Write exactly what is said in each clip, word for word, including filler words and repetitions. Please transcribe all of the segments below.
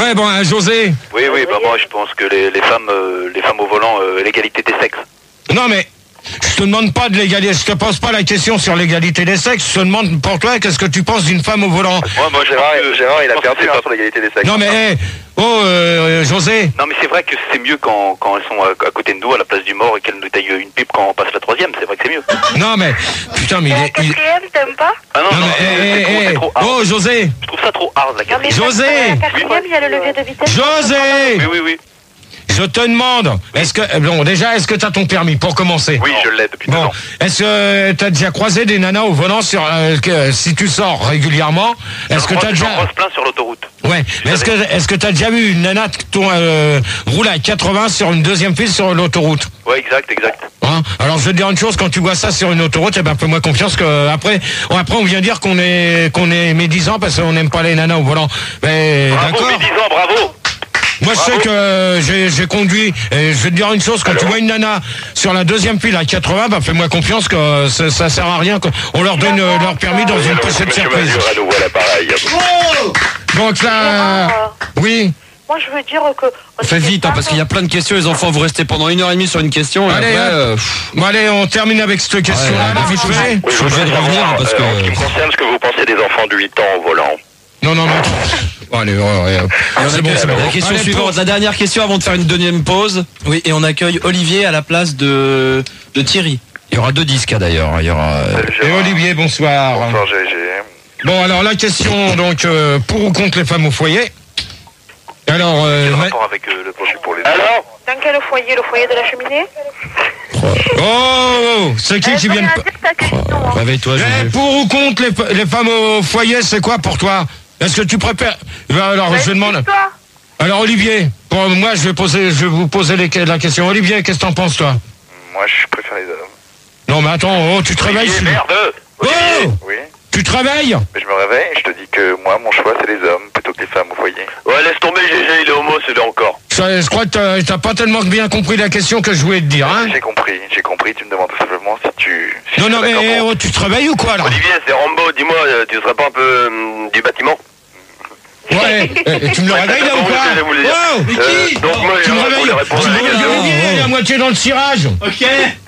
Ouais, bon, hein, José. Oui, oui, bah moi je pense que les, les femmes euh, les femmes au volant, euh, l'égalité des sexes. Non, mais je te demande pas de l'égalité, je te pose pas la question sur l'égalité des sexes, je te demande pour toi, qu'est-ce que tu penses d'une femme au volant? Moi, moi Gérard, que, Gérard, il a perdu hein, sur l'égalité des sexes. Non, mais, hey, oh, euh, José. Non, mais c'est vrai que c'est mieux quand, quand elles sont à, à côté de nous, à la place du mort, et qu'elles nous taillent une pipe quand on passe la troisième, c'est vrai que c'est mieux. Non, mais, putain, mais il La est... il- quatrième, t'aimes pas? Ah non, Non, non, mais, c'est- hey, c'est trop- hey, c'est hey. trop hard. Oh, José. Je trouve ça trop hard, la Non, mais quatrième. José. la quatrième, il y a le levier de vitesse. José. Oui, oui, oui. Je te demande, est-ce que, bon, déjà, est-ce que t'as ton permis, pour commencer? Oui, je l'ai depuis deux Bon, ans. est-ce que t'as déjà croisé des nanas au volant sur, euh, que, si tu sors régulièrement, est-ce que Moi, t'as j'en déjà... croise plein sur l'autoroute. Ouais, mais est-ce que, est-ce que t'as déjà vu une nana qui tourne, euh, roule à quatre-vingts sur une deuxième file sur l'autoroute? Ouais, exact, exact. Hein? Alors je vais te dire une chose, quand tu vois ça sur une autoroute, eh ben fais-moi confiance que après, bon, après on vient dire qu'on est qu'on est médisant parce qu'on n'aime pas les nanas au volant. Mais Bravo, d'accord. médisant, bravo. Moi je sais que euh, j'ai j'ai conduit et je vais te dire une chose, quand tu vois une nana sur la deuxième file à quatre-vingts, bah fais-moi confiance que euh, ça, ça sert à rien qu'on leur donne euh, leur permis dans une pochette surprise. à nouveau à l'appareil. Donc là, oui. Moi, je veux dire que... Fais vite, hein, parce qu'il y a plein de questions, les enfants, vous restez pendant une heure et demie sur une question, et Allez, après, hop. euh, pff, Bon allez, on termine avec cette question-là. Ouais, vite fait. je suis obligé de revenir, hein, parce que... En ce qui me concerne, ce que vous pensez des enfants de huit ans au volant? Non, non, mais attends. Bon, allez, ouais, ouais, ouais. Et on C'est bon, accueille c'est bon. la question Allez, suivante, pour- la dernière question avant de faire une deuxième pause. Oui, et on accueille Olivier à la place de, de Thierry. Il y aura deux disques hein, d'ailleurs, il y aura... euh, Et Olivier, bonsoir. Bonsoir, G G. Bon, alors la question, donc, euh, pour ou contre les femmes au foyer? Alors, euh, Quel ma- rapport avec euh, le projet pour les... Alors Dans quel foyer? Le foyer de la cheminée? oh, c'est qui Eh, qui faut vient de... rien dire ta question, hein. Réveille-toi, Eh, José. pour ou contre les, fa- les femmes au foyer, c'est quoi pour toi? Est-ce que tu préfères... Euh, Alors, je demande... Toi, Alors, Olivier, pour moi, je vais, poser, je vais vous poser les- la question. Olivier, qu'est-ce que t'en penses, toi? Moi, je préfère les hommes. Non, mais attends, oh, tu te réveilles... Olivier, tu- merde. Oh, Oui. tu te réveilles? Mais je me réveille et je te dis que moi, mon choix, c'est les hommes plutôt que les femmes au foyer. Ouais, laisse tomber, G G, il est homo, c'est là encore. Je, je crois que t'as- t'as pas tellement bien compris la question que je voulais te dire, hein? J'ai compris, j'ai compris. Tu me demandes tout simplement si tu... si Non, je non, suis mais d'accord pour- oh, tu te réveilles ou quoi, là? Olivier, c'est Rambo, dis-moi, euh, tu serais pas un peu hum, du bâtiment? Ouais, et tu me le réveilles là ou c'est quoi? ce que je voulais dire. Oh, Euh, donc moi, tu me je réveilles, voulais répondre tu à me la réveilles, question. Olivier, il est à moitié dans le cirage. Ok.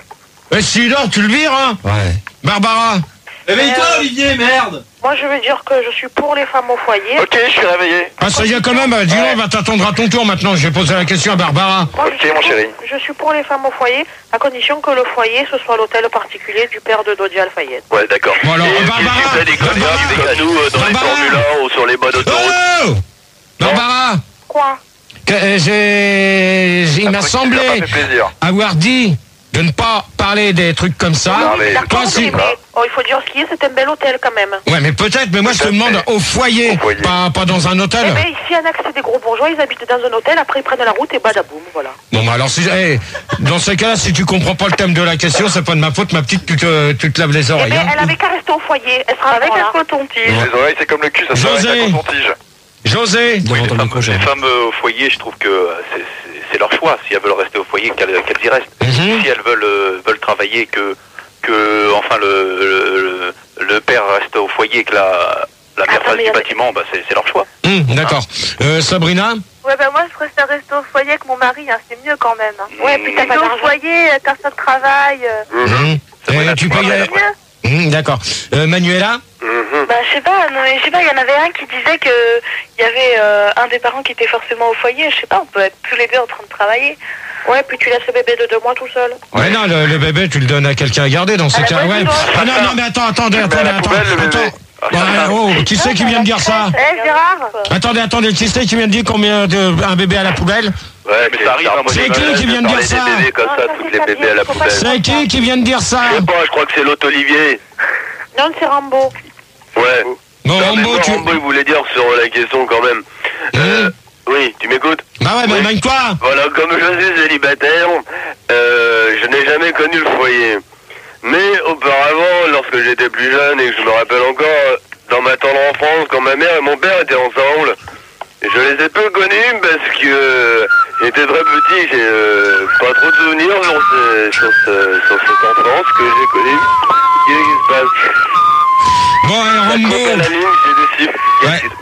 Et s'il dort, tu le vires, hein? Ouais. Barbara. Réveille-toi, Olivier, merde. moi, je veux dire que je suis pour les femmes au foyer. Ok, je suis réveillé. Ah, ça y est quand même, bah, dis-donc, on va t'attendre à ton tour maintenant. Je vais poser la question à Barbara. Moi, je Ok, suis mon pour- chéri. Je suis pour les femmes au foyer, à condition que le foyer, ce soit l'hôtel particulier du père de Dodi Al-Fayed. Ouais, d'accord. Bon, alors, Et Barbara, s'il vous plaît, des conneries Barbara, avec nous euh, dans les Barbara. Formule un ou sur les modes autoroute. Oh Barbara, Quoi? que, euh, j'ai, j'ai- il m'a Un truc qui semblé m'a pas fait plaisir. avoir dit de ne pas parler des trucs comme ça. Non, mais- D'accord, Toi, mais, si- mais- oh, il faut dire ce qui est, c'est un bel hôtel quand même. Ouais, mais peut-être, mais moi je te Peut-être, demande mais- au foyer, Au foyer. Pas, pas dans un hôtel. Eh bien, ici, Annex, c'est des gros bourgeois, ils habitent dans un hôtel, après ils prennent la route et badaboum, voilà. Bon, bah alors, si, eh, dans ces cas-là, si tu comprends pas le thème de la question, c'est pas de ma faute, ma petite, tu te, tu te laves les Eh oreilles. bien, Hein. elle avait qu'à rester au foyer, elle sera avec un coton-tige. Les oreilles, c'est comme le cul, ça se José. fait avec un coton-tige. José, Devant Oui, les ton femmes, micro, les Jérôme. femmes euh, au foyer, je trouve que euh, c'est- c'est c'est leur choix. Si elles veulent rester au foyer, qu'elles qu'elles y restent. Mhm. Si elles veulent, euh, veulent travailler, que, que enfin le, le, le, le père reste au foyer et que la, la mère Attends, fasse mais du y a des- bâtiment, bah, c'est c'est leur choix. Hum, d'accord. Euh, Sabrina, Ouais, ben moi, je préfère rester au foyer avec mon mari, hein, c'est mieux quand même. Hein. Ouais, puis t'as pas Au d'argent. foyer, euh, personne ne travaille. euh, hum, C'est vrai, euh, là, tu tu payes. vois, euh, c'est mieux. hum, d'accord. Euh, Manuela, Bah, je sais pas, non, mais je sais pas, il y en avait un qui disait que il y avait euh, un des parents qui était forcément au foyer, je sais pas, on peut être tous les deux en train de travailler. Ouais, puis tu laisses le bébé de deux mois tout seul. ouais, non, le, le bébé, tu le donnes à quelqu'un à garder dans ces À la cas. bonne Ouais. vivante. Ah non, non, mais attends, attendez, mets à attendez, la attends, poubelle, le bébé. attends. Ah, Ouais, ça, oh, qui c'est qui vient de dire ça? Eh, Gérard Attendez, attendez, qui c'est qui vient de dire combien de un bébé à la poubelle? Ouais, mais ça arrive, hein, moi C'est j'ai qui mal qui vient de parler dire ça des bébés comme Non, ça, ça, toutes c'est les bébés à la Fabien, faut pas poubelle. le C'est qui qui vient de dire ça? Je sais pas, je crois que c'est l'autre Olivier. Non, c'est Rambo. Ouais. Bon, Non, mais Rambo, moi, tu. Rambo, il voulait dire sur la question quand même. Euh, oui, tu m'écoutes? Bah ouais, bah Oui. éloigne-toi. Voilà, comme je suis célibataire, euh, je n'ai jamais connu le foyer. Mais auparavant, lorsque j'étais plus jeune et que je me rappelle encore, dans ma tendre enfance, quand ma mère et mon père étaient ensemble, je les ai peu connus parce que euh, j'étais très petit, j'ai euh, pas trop de souvenirs sur, ce, sur, ce, sur cette enfance que j'ai connue. Qu'est-ce qui se passe? Bon, et La coupe à Rambo. la ligne, j'ai des chiffres. Ouais.